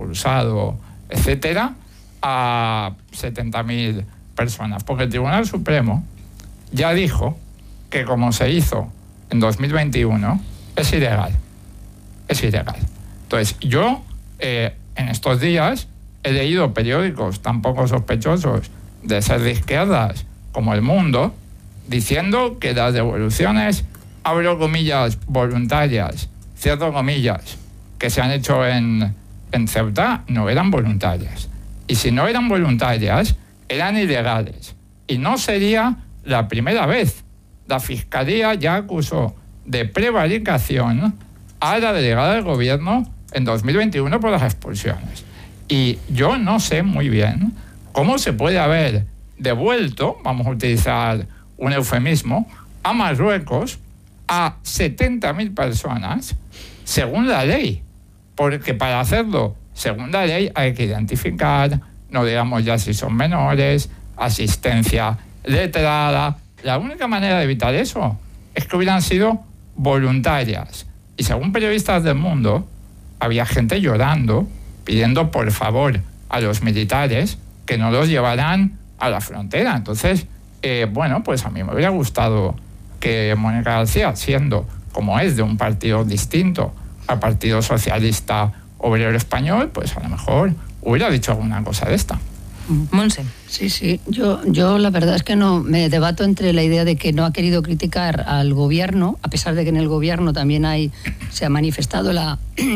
expulsado, etcétera, a 70.000 personas. Porque el Tribunal Supremo ya dijo que como se hizo en 2021, es ilegal. Es ilegal. Entonces, yo en estos días he leído periódicos tan poco sospechosos de ser de izquierdas como El Mundo, diciendo que las devoluciones, abro comillas, voluntarias, cierro comillas, que se han hecho en Ceuta, no eran voluntarias. Y si no eran voluntarias, eran ilegales. Y no sería la primera vez. La Fiscalía ya acusó de prevaricación a la delegada del gobierno en 2021 por las expulsiones. Y yo no sé muy bien cómo se puede haber devuelto, vamos a utilizar un eufemismo, a Marruecos a 70.000 personas según la ley. Porque para hacerlo según la ley hay que identificar, no digamos ya si son menores, asistencia letrada. La única manera de evitar eso es que hubieran sido voluntarias. Y según periodistas del Mundo, había gente llorando, pidiendo por favor a los militares que no los llevaran a la frontera. Entonces, bueno, pues a mí me hubiera gustado que Mónica García, siendo como es de un partido distinto al Partido Socialista Obrero Español, pues a lo mejor hubiera dicho alguna cosa de esta. Monse. Sí. Yo la verdad es que no me debato entre la idea de que no ha querido criticar al gobierno, a pesar de que en el gobierno también se ha manifestado la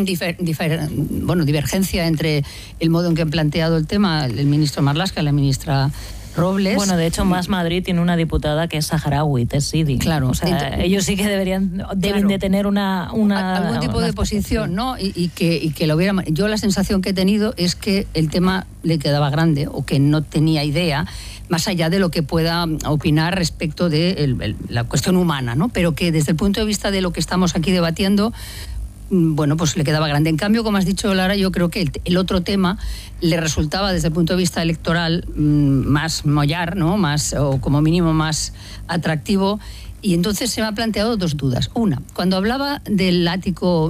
divergencia entre el modo en que han planteado el tema el ministro Marlaska y la ministra Robles. Bueno, de hecho, Más Madrid tiene una diputada que es saharaui, Tessidi. Claro. O sea, ellos sí que deben de tener algún tipo de posición, ¿no? Y que lo hubiera... Yo la sensación que he tenido es que el tema le quedaba grande o que no tenía idea, más allá de lo que pueda opinar respecto de la cuestión humana, ¿no? Pero que desde el punto de vista de lo que estamos aquí debatiendo, bueno, pues le quedaba grande. En cambio, como has dicho, Lara, yo creo que el otro tema le resultaba desde el punto de vista electoral más mollar, ¿no? Más, o como mínimo más atractivo. Y entonces se me ha planteado dos dudas. Una, cuando hablaba del ático,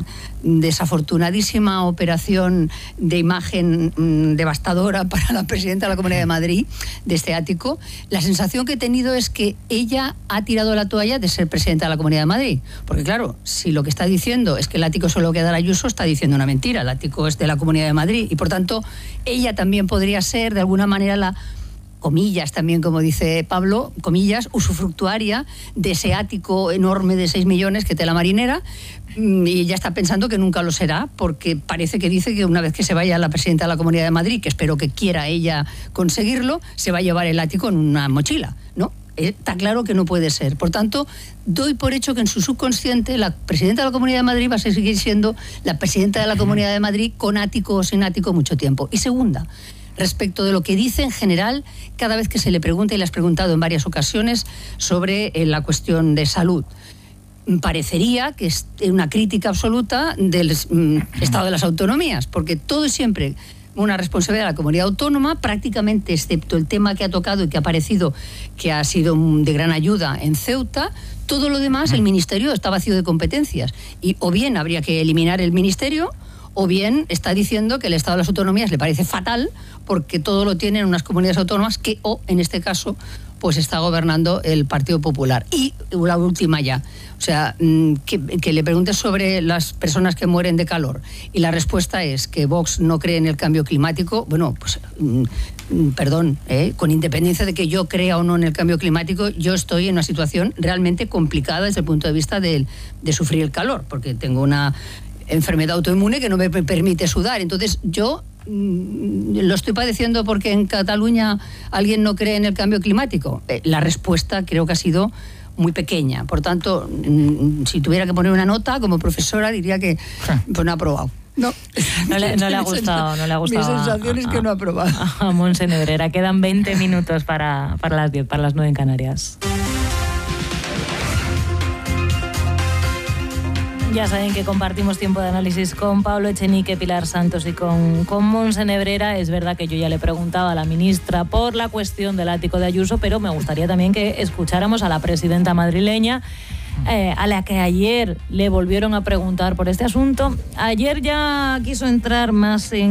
desafortunadísima operación de imagen devastadora para la presidenta de la Comunidad de Madrid, de este ático, la sensación que he tenido es que ella ha tirado la toalla de ser presidenta de la Comunidad de Madrid. Porque claro, si lo que está diciendo es que el ático solo queda Ayuso, está diciendo una mentira. El ático es de la Comunidad de Madrid y por tanto ella también podría ser de alguna manera la, comillas también, como dice Pablo, comillas, usufructuaria de ese ático enorme de 6 millones que tela marinera, y ella está pensando que nunca lo será, porque parece que dice que una vez que se vaya la presidenta de la Comunidad de Madrid, que espero que quiera ella conseguirlo, se va a llevar el ático en una mochila, ¿no? Está claro que no puede ser. Por tanto, doy por hecho que en su subconsciente la presidenta de la Comunidad de Madrid va a seguir siendo la presidenta de la Comunidad de Madrid con ático o sin ático mucho tiempo. Y segunda, respecto de lo que dice en general cada vez que se le pregunta, y le has preguntado en varias ocasiones, sobre la cuestión de salud. Parecería que es una crítica absoluta del estado de las autonomías, porque todo es siempre una responsabilidad de la comunidad autónoma, prácticamente excepto el tema que ha tocado y que ha parecido que ha sido de gran ayuda en Ceuta. Todo lo demás, el ministerio está vacío de competencias, y o bien habría que eliminar el ministerio, o bien está diciendo que el estado de las autonomías le parece fatal porque todo lo tienen unas comunidades autónomas que, o en este caso, pues está gobernando el Partido Popular. Y la última ya, o sea, que le preguntes sobre las personas que mueren de calor y la respuesta es que Vox no cree en el cambio climático. Bueno, pues perdón, con independencia de que yo crea o no en el cambio climático, yo estoy en una situación realmente complicada desde el punto de vista de sufrir el calor, porque tengo una enfermedad autoinmune que no me permite sudar. Entonces yo lo estoy padeciendo porque en Cataluña alguien no cree en el cambio climático. La respuesta creo que ha sido muy pequeña. Por tanto, si tuviera que poner una nota como profesora, diría que pues no ha aprobado. No le ha gustado. Mi sensación es que no ha aprobado. A Monse Nebrera. Quedan 20 minutos para las 10, para las 9 en Canarias. Ya saben que compartimos tiempo de análisis con Pablo Echenique, Pilar Santos y con Monse Nebrera. Es verdad que yo ya le preguntaba a la ministra por la cuestión del ático de Ayuso, pero me gustaría también que escucháramos a la presidenta madrileña, a la que ayer le volvieron a preguntar por este asunto. Ayer ya quiso entrar más en